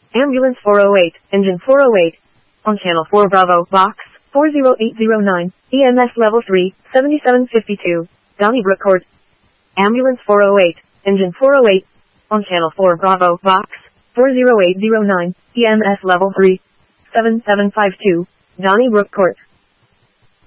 Ambulance 408, Engine 408. On Channel 4 Bravo, Box 40809, EMS Level 3, 7752, Donnybrook Court. Ambulance 408, Engine 408. On Channel 4 Bravo, Box 40809, EMS Level 3, 7752, Donnybrook Court.